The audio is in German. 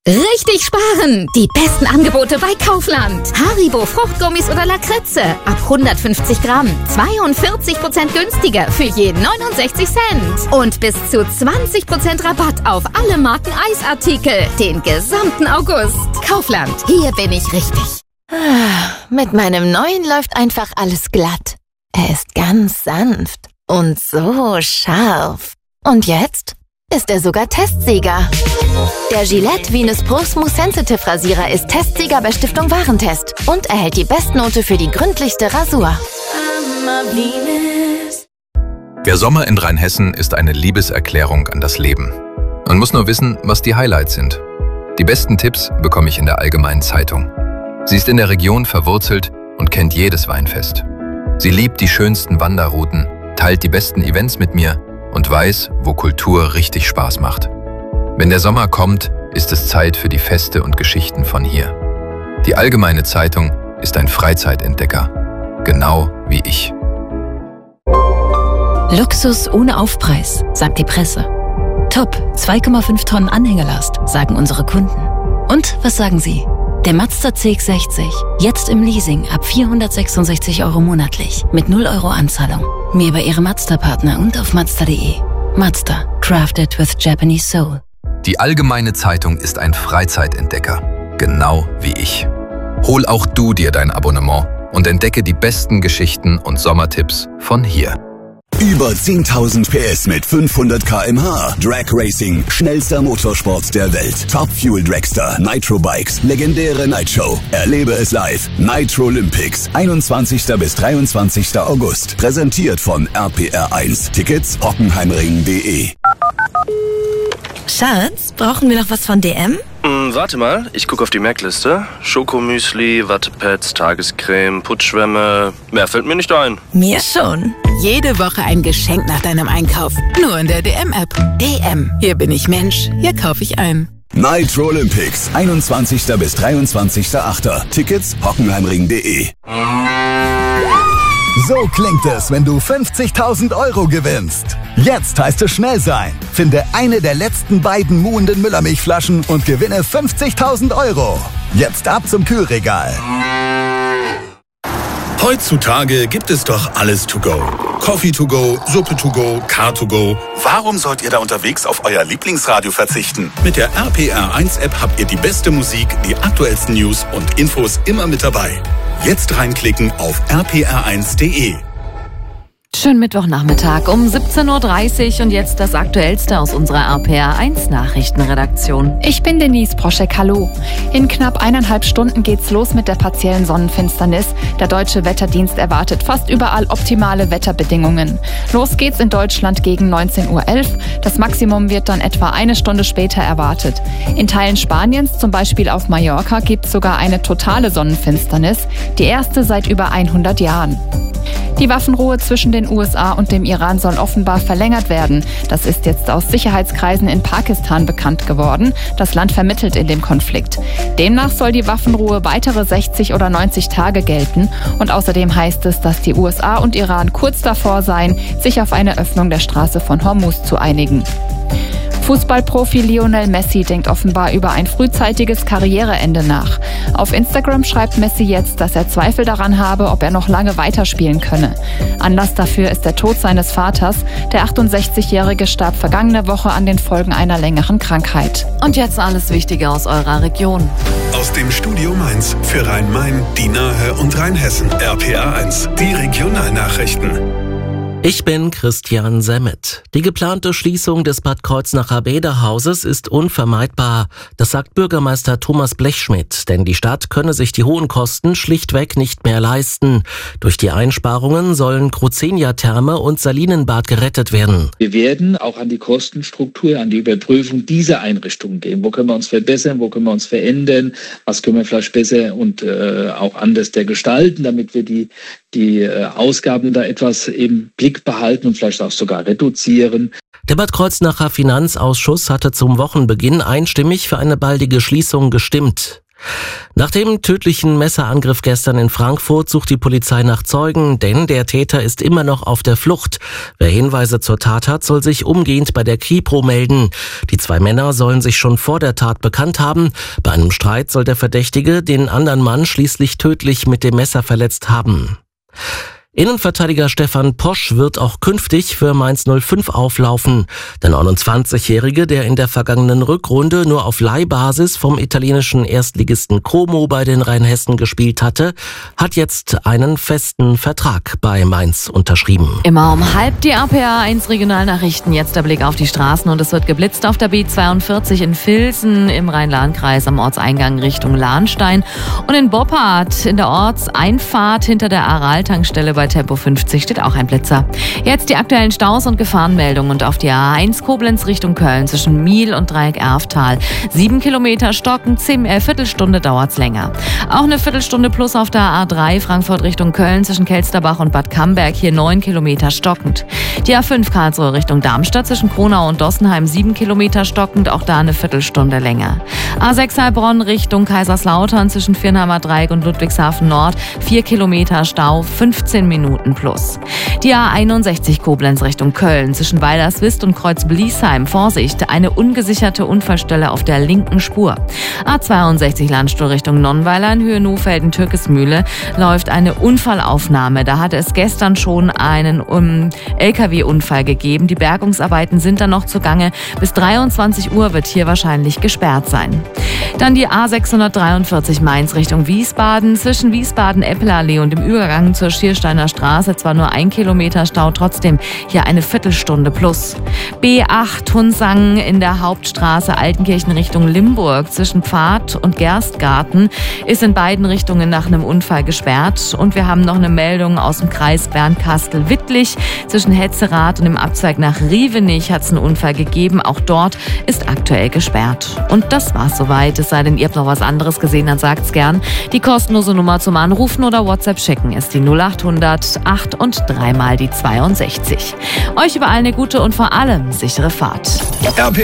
Richtig sparen! Die besten Angebote bei Kaufland. Haribo Fruchtgummis oder Lakritze ab 150 Gramm. 42% günstiger für je 69 Cent. Und bis zu 20% Rabatt auf alle Marken Eisartikel. Den gesamten August. Kaufland, hier bin ich richtig. Mit meinem neuen läuft einfach alles glatt. Er ist ganz sanft und so scharf. Und jetzt ist er sogar Testsieger. Der Gillette Venus Pro Smooth Sensitive Rasierer ist Testsieger bei Stiftung Warentest und erhält die Bestnote für die gründlichste Rasur. Der Sommer in Rheinhessen ist eine Liebeserklärung an das Leben. Man muss nur wissen, was die Highlights sind. Die besten Tipps bekomme ich in der Allgemeinen Zeitung. Sie ist in der Region verwurzelt und kennt jedes Weinfest. Sie liebt die schönsten Wanderrouten, teilt die besten Events mit mir und weiß, wo Kultur richtig Spaß macht. Wenn der Sommer kommt, ist es Zeit für die Feste und Geschichten von hier. Die Allgemeine Zeitung ist ein Freizeitentdecker, genau wie ich. Luxus ohne Aufpreis, sagt die Presse. Top, 2,5 Tonnen Anhängerlast, sagen unsere Kunden. Und was sagen Sie? Der Mazda CX-60, jetzt im Leasing ab 466 € monatlich, mit 0 € Anzahlung. Mehr bei Ihrem Mazda-Partner und auf Mazda.de. Mazda, crafted with Japanese soul. Die Allgemeine Zeitung ist ein Freizeitentdecker, genau wie ich. Hol auch du dir dein Abonnement und entdecke die besten Geschichten und Sommertipps von hier. Über 10.000 PS mit 500 km/h. Drag Racing, schnellster Motorsport der Welt. Top Fuel Dragster, Nitro Bikes, legendäre Nightshow. Erlebe es live. Nitro Olympics, 21. bis 23. August. Präsentiert von RPR1. Tickets hockenheimring.de. Schatz, brauchen wir noch was von DM? Warte mal, ich gucke auf die Merkliste. Schokomüsli, Wattepads, Tagescreme, Putzschwämme. Mehr fällt mir nicht ein. Mir schon. Jede Woche ein Geschenk nach deinem Einkauf. Nur in der DM-App. DM. Hier bin ich Mensch. Hier kaufe ich ein. Nitro Olympics, 21. bis 23.8. Tickets hockenheimring.de. So klingt es, wenn du 50.000 € gewinnst. Jetzt heißt es schnell sein. Finde eine der letzten beiden muhenden Müllermilchflaschen und gewinne 50.000 €. Jetzt ab zum Kühlregal. Heutzutage gibt es doch alles to go. Coffee to go, Suppe to go, Car to go. Warum sollt ihr da unterwegs auf euer Lieblingsradio verzichten? Mit der RPR1-App habt ihr die beste Musik, die aktuellsten News und Infos immer mit dabei. Jetzt reinklicken auf rpr1.de. Schönen Mittwochnachmittag um 17:30 Uhr und jetzt das Aktuellste aus unserer RPR1 Nachrichtenredaktion. Ich bin Denise Proschek, hallo. In knapp 1,5 Stunden geht's los mit der partiellen Sonnenfinsternis. Der Deutsche Wetterdienst erwartet fast überall optimale Wetterbedingungen. Los geht's in Deutschland gegen 19:11 Uhr. Das Maximum wird dann etwa eine Stunde später erwartet. In Teilen Spaniens, zum Beispiel auf Mallorca, gibt's sogar eine totale Sonnenfinsternis, die erste seit über 100 Jahren. Die Waffenruhe zwischen den USA und dem Iran soll offenbar verlängert werden. Das ist jetzt aus Sicherheitskreisen in Pakistan bekannt geworden. Das Land vermittelt in dem Konflikt. Demnach soll die Waffenruhe weitere 60 oder 90 Tage gelten. Und außerdem heißt es, dass die USA und Iran kurz davor seien, sich auf eine Öffnung der Straße von Hormuz zu einigen. Fußballprofi Lionel Messi denkt offenbar über ein frühzeitiges Karriereende nach. Auf Instagram schreibt Messi jetzt, dass er Zweifel daran habe, ob er noch lange weiterspielen könne. Anlass dafür ist der Tod seines Vaters. Der 68-Jährige starb vergangene Woche an den Folgen einer längeren Krankheit. Und jetzt alles Wichtige aus eurer Region. Aus dem Studio Mainz für Rhein-Main, die Nahe und Rheinhessen. RPR1, die Regionalnachrichten. Ich bin Christian Semmet. Die geplante Schließung des Bad Kreuznacher Bäderhauses ist unvermeidbar. Das sagt Bürgermeister Thomas Blechschmidt, denn die Stadt könne sich die hohen Kosten schlichtweg nicht mehr leisten. Durch die Einsparungen sollen Cruzenia-Therme und Salinenbad gerettet werden. Wir werden auch an die Kostenstruktur, an die Überprüfung dieser Einrichtungen gehen. Wo können wir uns verbessern, wo können wir uns verändern, was können wir vielleicht besser und auch anders gestalten, damit wir die Ausgaben da etwas im Blick behalten und vielleicht auch sogar reduzieren. Der Bad Kreuznacher Finanzausschuss hatte zum Wochenbeginn einstimmig für eine baldige Schließung gestimmt. Nach dem tödlichen Messerangriff gestern in Frankfurt sucht die Polizei nach Zeugen, denn der Täter ist immer noch auf der Flucht. Wer Hinweise zur Tat hat, soll sich umgehend bei der Kripo melden. Die 2 Männer sollen sich schon vor der Tat bekannt haben. Bei einem Streit soll der Verdächtige den anderen Mann schließlich tödlich mit dem Messer verletzt haben. Innenverteidiger Stefan Posch wird auch künftig für Mainz 05 auflaufen. Der 29-Jährige, der in der vergangenen Rückrunde nur auf Leihbasis vom italienischen Erstligisten Como bei den Rheinhessen gespielt hatte, hat jetzt einen festen Vertrag bei Mainz unterschrieben. Immer um 12:30 die RPA 1 Regionalnachrichten. Jetzt der Blick auf die Straßen und es wird geblitzt auf der B42 in Vilsen im Rhein-Lahn-Kreis am Ortseingang Richtung Lahnstein und in Boppard in der Ortseinfahrt hinter der Aral-Tankstelle bei Tempo 50 steht auch ein Blitzer. Jetzt die aktuellen Staus und Gefahrenmeldungen und auf die A1 Koblenz Richtung Köln zwischen Miel und Dreieck Erftal. 7 Kilometer stocken, Viertelstunde dauert's länger. Auch eine Viertelstunde plus auf der A3 Frankfurt Richtung Köln zwischen Kelsterbach und Bad Camberg, hier 9 Kilometer stockend. Die A5 Karlsruhe Richtung Darmstadt zwischen Kronau und Dossenheim 7 Kilometer stockend, auch da eine Viertelstunde länger. A6 Heilbronn Richtung Kaiserslautern zwischen Viernheimer Dreieck und Ludwigshafen Nord 4 Kilometer Stau, 15 Minuten plus. Die A61 Koblenz Richtung Köln zwischen Weilerswist und Kreuz-Bliesheim. Vorsicht, eine ungesicherte Unfallstelle auf der linken Spur. A62 Landstuhl Richtung Nonnweiler in Höhe Nohfelden-Türkesmühle läuft eine Unfallaufnahme. Da hatte es gestern schon einen LKW-Unfall gegeben. Die Bergungsarbeiten sind dann noch zugange. Bis 23 Uhr wird hier wahrscheinlich gesperrt sein. Dann die A643 Mainz Richtung Wiesbaden. Zwischen Wiesbaden-Eppelallee und dem Übergang zur Schiersteiner Straße zwar nur 1 Kilometer Stau, trotzdem hier eine Viertelstunde plus. B8 Hunsang in der Hauptstraße Altenkirchen Richtung Limburg zwischen Pfad und Gerstgarten ist in beiden Richtungen nach einem Unfall gesperrt. Und wir haben noch eine Meldung aus dem Kreis Bernkastel-Wittlich. Zwischen Hetzerath und dem Abzweig nach Rievenich hat es einen Unfall gegeben. Auch dort ist aktuell gesperrt. Und das war's soweit. Es sei denn, ihr habt noch was anderes gesehen, dann sagt's gern. Die kostenlose Nummer zum Anrufen oder WhatsApp schicken ist die 0800 8 und 3 mal die 62. Euch überall eine gute und vor allem sichere Fahrt. RPA